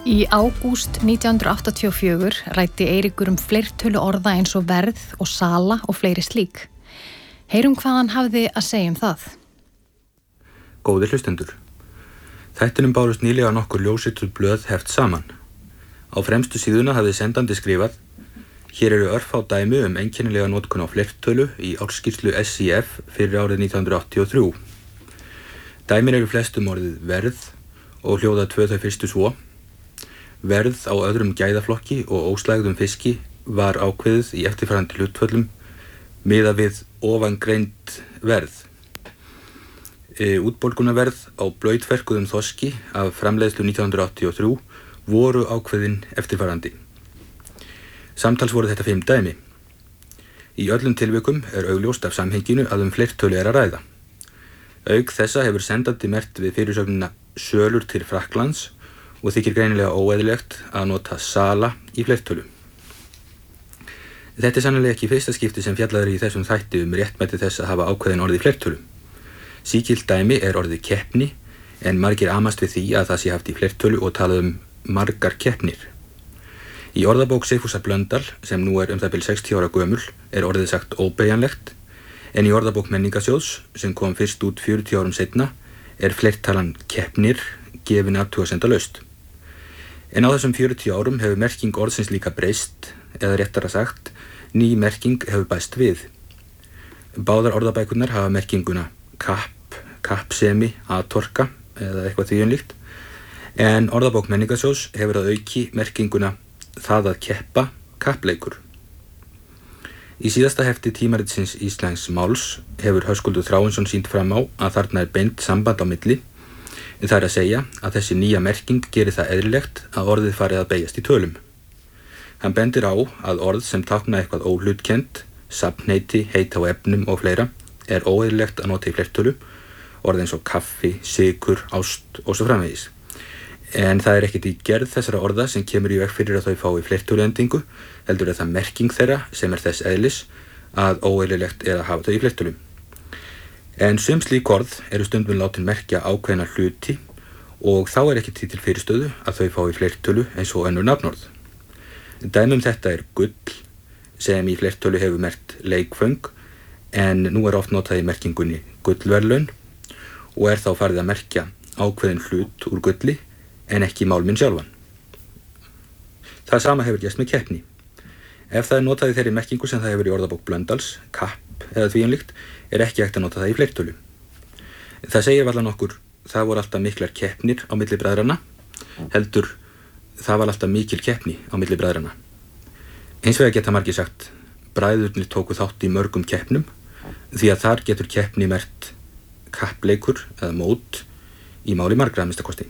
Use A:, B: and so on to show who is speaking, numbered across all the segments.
A: Í ágúst 1984 ræddi Eiríkur fleirtölu orða eins og verð og sala og fleiri slík. Heyrum hvað hann hafði að segja það.
B: Góðir hlustendur. Þættinum bárust nýlega nokkur ljósrituð blöð heft saman. Á fremstu síðuna hafði sendandi skrifað: Hér eru örfá dæmi einkennilega notkun á fleirtölu í ársskýrslu SIF fyrir árið 1983. Dæmin eru flestum orðið verð og hljóða tvö þau fyrstu svo: Verð á öðrum gæðaflokki og óslægðum fiski var ákveðið í eftirfarandi hlutföllum miðað við ofangreind verð. Útborgunarverð á blautverkuðum þorski af framleiðslu 1983 voru ákveðin eftirfarandi. Samtals voru þetta 5 dæmi. Í öllum tilvikum augljóst af samhenginu að fleirtölu að ræða. Auk þessa hefur sendandi merkt við fyrirsögnina sölur til Frakklands og þykir greinilega óeðlilegt að nota sala í fleirtölu. Þetta sannarlega ekki fyrsta skipti sem fjallað í þessum þætti réttmæti þess að hafa ákveðin orð í fleirtölu. Sígilt dæmi orðið keppni, en margir amast við því að það sé haft í fleirtölu og talað margar keppnir. Í orðabók Sigfúsar Blöndal, sem nú það bil 60 ára gömul, orðið sagt óbeygjanlegt, en í orðabók Menningarsjóðs, sem kom fyrst út 40 árum seinna, fleirtalan keppnir gefin athugasemdalaust. En á þessum 40 árum hefur merking orðsins líka breyst, eða réttara sagt, ný merking hefur bæst við. Báðar orðabækurnar hafa merkinguna kapp, kappsemi, atorka eða eitthvað því líkt, en orðabók Menningarsjóðs hefur að auki merkinguna það að keppa, kappleikur. Í síðasta hefti tímaritsins Íslensks máls hefur Höskuldur Þráinsson sýnt fram á að þarna beint samband á milli. Það að segja að þessi nýja merking gerir það eðlilegt að orðið farið að beygjast í tölum. Hann bendir á að orð sem tákna eitthvað óhlutkennt, safnheiti, heita á efnum og fleira, óeðlilegt að nota í fleirtölu, orð eins og kaffi, sykur, ást og svo framvegis. En það ekkert í gerð þessara orða sem kemur í veg fyrir að þau fái fleirtöluendingu, heldur það merking þeirra sem þess eðlis að óeðlilegt að hafa þau í fleirtölu. En sum slík orð stundum látin merkja ákveðna hluti og þá ekkert því til fyrirstöðu að þau fái fleirtölu eins og önnur nafnorð. Dæmi þetta gull, sem í fleirtölu hefur merkt leikföng, en nú oft notað í merkingunni gullverðlaun og þá farið að merkja ákveðin hlut úr gulli en ekki málminn sjálfan. Það sama hefur gerst með keppni. Ef það notað í þeirri merkingu sem það hefur í orðabók Blöndals, kapp eða því líkt, ekki hægt að nota það í fleirtölu. Það segir varla nokkur, það voru alltaf miklar keppnir á milli bræðranna, heldur það var alltaf mikil keppni á milli bræðranna. Hins vegar geta margir sagt, bræðurnir tóku þátt í mörgum keppnum, því að þar getur keppni merkt kappleikur eða mót í máli margra að minnsta kosti.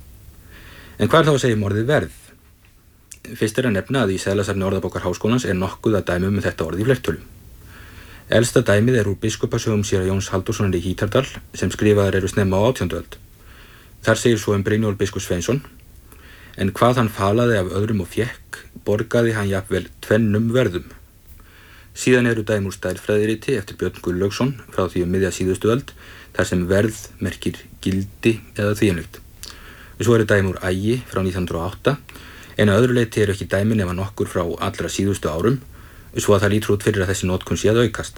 B: En hvað þá að segja orðið verð? Fyrst að nefna að í seðlasafni Orðabókar Háskólans nokkuð að dæmi þetta orð í fleirtölu. Elsta dæmið úr biskupasögum séra Jóns Halldórssonar í Hítardal sem skrifaðar snemma á 18. öld. Þar segir svo Brynjólf biskup Sveinsson: En hvað hann falaði af öðrum og fékk, borgaði hann jafnvel 2 verðum. Síðan dæmi úr stærðfræðiriti eftir Björn Gunnlaugsson frá því miðja síðustu öld, þar sem verð merkir gildi eða þýðanlegt. Svo dæmi úr Ægi frá 1908, en að öðru leyti ekki dæmi nema nokkur frá allra síðustu árum, svo að það lítur út fyrir að þessi notkun sé að aukast.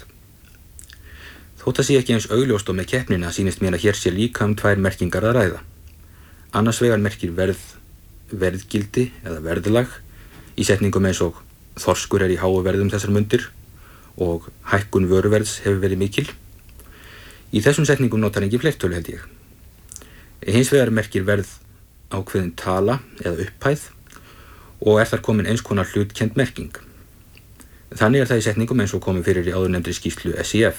B: Þótt að sé ekki eins augljóst og með keppnina sýnist mér að hér sé líka 2 merkingar að ræða. Annars vegar merkir verð verðgildi eða verðlag í setningum eins og þorskur í háu verðum þessar mundir og hækkun vöruverðs hefur verið mikil. Í þessum setningum notar engin fleirtölu held ég. Hins vegar merkir verð ákveðin tala eða upphæð og þar komin eins konar hlutkennd merking. Þannig það í setningum eins og komið fyrir í áðurnefndri skýrslu SIF.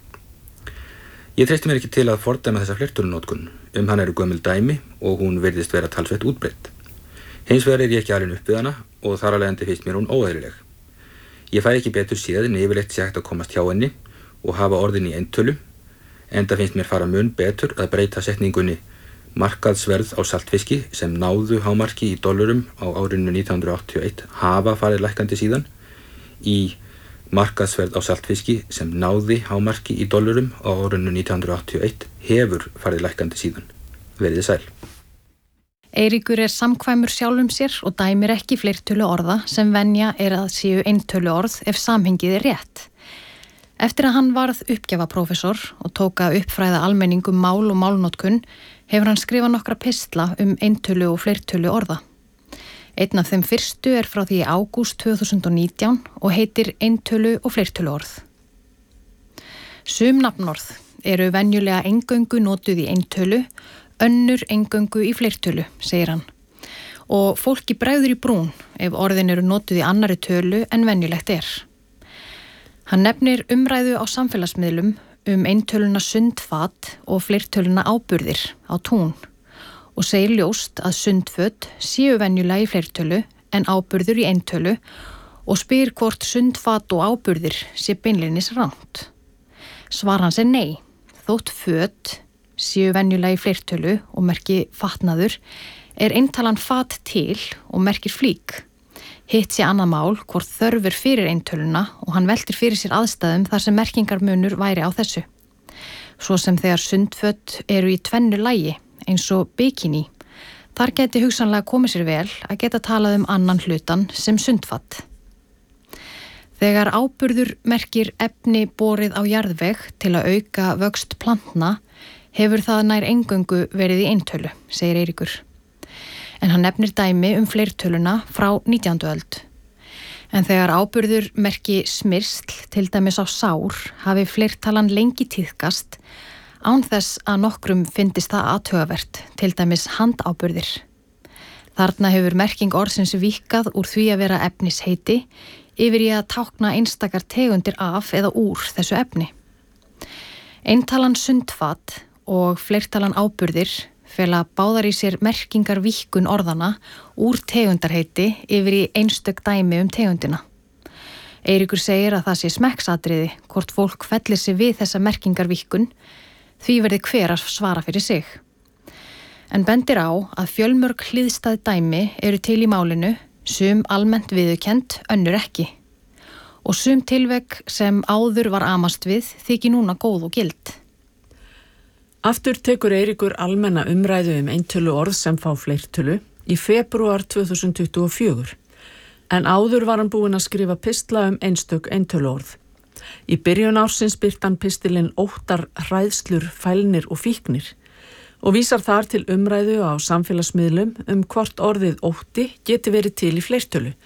B: Ég treysti mér ekki til að fordæma þessa fleirtölunotkun, hann gömul dæmi og hún virðist vera talsvert útbreidd. Hins vegar ég ekki alinn upp við hana og þar af leiðandi finnst mér hún óeðlileg. Ég fæ ekki betur séð en yfirleitt sé hægt að komast hjá henni og hafa orðin í eintölu, enda finnst mér fara mun betur að breyta setningunni markaðsverð á saltfiski sem náðu hámarki í dollurum á árinu 1981 hafa farið lækkandi síðan í markaðsverð á saltfiski sem náði hámarki í dollurum á árinu 1981 hefur farið lækkandi síðan. Verið sæl.
A: Eiríkur samkvæmur sjálfum sér og dæmir ekki fleirtölu orða sem venja að séu eintölu orð ef samhengið rétt. Eftir að hann varð uppgjafaprófessor og tók að uppfræða almenning mál og málnotkun hefur hann skrifað nokkra pistla eintölu og fleirtölu orða. Einn af þeim fyrstu frá því í ágúst 2019 og heitir Eintölu og fleirtölu orð. Sum nafnorð eru venjulega eingöngu notuð í eintölu, önnur eingöngu í fleirtölu, segir hann. Og fólki bregður í brún ef orðin eru notuð í annarri tölu en venjulegt Hann nefnir umræðu á samfélagsmiðlum eintöluna sundfat og fleirtöluna áburðir á tún og segir ljóst að sundföt séu venjulega í fleirtölu en áburður í eintölu og spyr hvort sundfat og áburðir sé beinleinis rangt. Svar hans nei, þótt föt séu venjulega í fleirtölu og merki fatnaður eintalan fat til og merkir flík. Hitt sé annað mál hvort þörfur fyrir eintöluna og hann veltir fyrir sér aðstæðum þar sem merkingarmunur væri á þessu. Svo sem þegar sundföt eru í tvennu lagi, eins og bikini, þar geti hugsanlega komið sér vel að geta talað annan hlutan sem sundfat. Þegar áburður merkir efni borið á jarðveg til að auka vöxt plantna, hefur það nær eingöngu verið í eintölu, segir Eiríkur. En hann nefnir dæmi fleirtöluna frá 19. öld. En þegar áburður merki smyrsl, til dæmis á sár, hafi fleirtalan lengi tíðkast, án þess að nokkrum fyndist það athugavert, til dæmis handáburðir. Þarna hefur merking orðsins víkkað úr því að vera efnisheiti yfir í að tákna einstakar tegundir af eða úr þessu efni. Eintalan sundfat og fleirtalan áburðir fela báðar í sér merkingar víkkun orðana úr tegundarheiti yfir í einstök dæmi tegundina. Eiríkur segir að það sé smekksatriði hvort fólk fellir sig við þessa merkingarvíkkun, því verði hver að svara fyrir sig. En bendir á að fjölmörg hliðstæð dæmi eru til í málinu, sum almennt viðurkennd, önnur ekki. Og sum tilvik sem áður var amast við þykir núna góð og gild.
C: Aftur tekur Eiríkur almenna umræðu eintölu orð sem fá fleirtölu í febrúar 2024, en áður var hann búinn að skrifa pistla einstök eintölu orð. Í byrjun ársins birti hann pistilinn Óttar, hræðslur, fælnir og fíknir og vísar þar til umræðu á samfélagsmiðlum hvort orðið ótti geti verið til í fleirtölu,